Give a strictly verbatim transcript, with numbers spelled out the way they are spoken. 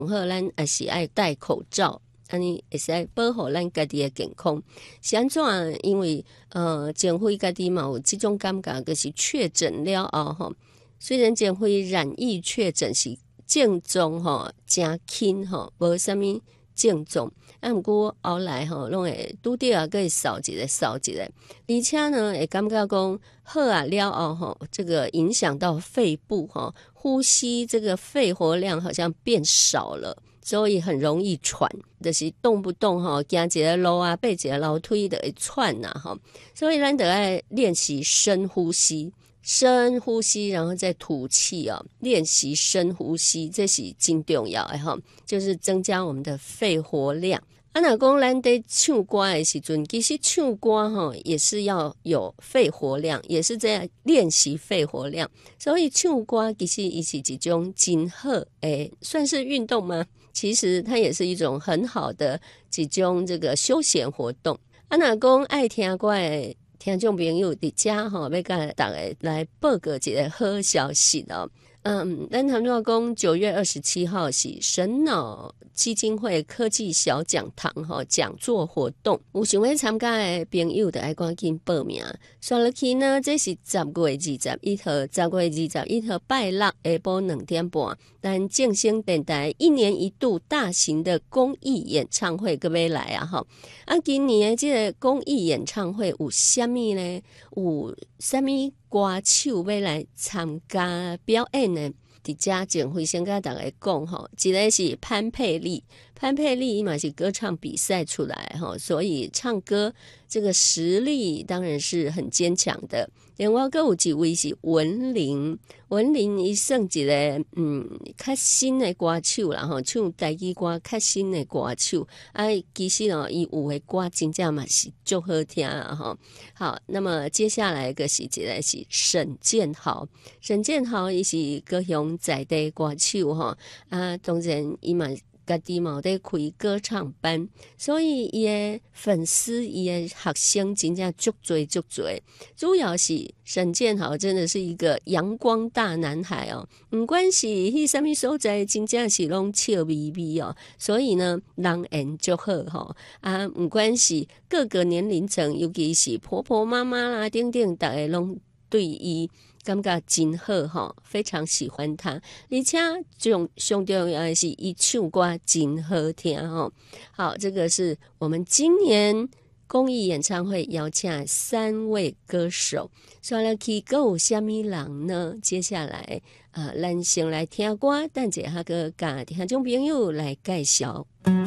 好咱也是爱戴口罩，安尼会使保护咱家己的健康。是安怎？因为呃，前辉家己嘛有这种感觉，就是确诊了后吼，虽然前辉染疫确诊是症状吼真轻吼，无啥物症状，啊，毋过后来吼拢会拄着啊，会扫一个扫一个，而且呢会感觉讲好啊了后吼，这个影响到肺部吼，呼吸这个肺活量好像变少了。所以很容易喘，就是动不动吼行一个路啊，爬一个楼梯就会喘呐吼。所以咱得爱练习深呼吸，深呼吸，然后再吐气哦。练习深呼吸，这是真重要的吼，就是增加我们的肺活量。啊，若讲咱在唱歌的时阵，其实唱歌吼也是要有肺活量，也是在练习肺活量。所以唱歌其实也是一种真好诶，算是运动吗？其实它也是一种很好的一种这个休闲活动。啊，若讲爱听歌的听众朋友伫遮吼，要甲大家来报告一个好消息哦。嗯，咱谈到讲九月二十七号是神脑基金会科技小讲堂吼讲座活动，有想要参加的朋友就要赶紧报名。算落去呢，这是十月二十一号，十月二十一号拜六下晡两点半，咱正声电台一年一度大型的公益演唱会各位来啊哈！啊，今年的这个公益演唱会有啥物呢？有啥物歌手要来参加表演呢？伫遮前会先跟大家讲吼，一个是潘佩丽，潘佩丽伊嘛是歌唱比赛出来吼，所以唱歌这个实力当然是很坚强的。另外还有一位是文玲，文玲伊算一个嗯较新的歌手啦吼，唱台语歌较新的歌手，啊其实哦伊有的歌真正嘛是足好听啊吼。好，那么接下来个是一个是沈建豪，沈建豪伊是高雄在地歌手吼，啊当然伊嘛家己嘛有在开歌唱班，所以伊的粉丝伊的学生真正足多足多。主要是沈建豪真的是一个阳光大男孩哦，不管是迄什么所在，真正是拢笑眯眯哦。所以呢，人缘足好吼啊，不管是各个年龄层，尤其是婆婆妈妈啦等等，大家拢对伊感觉真好吼，非常喜欢他，而且最上重要的是伊唱歌真好听吼。好，这个是我们今年公益演唱会邀请三位歌手，说了去还有什么人呢？接下来呃，咱先来听歌，等一下个甲听众朋友来介绍。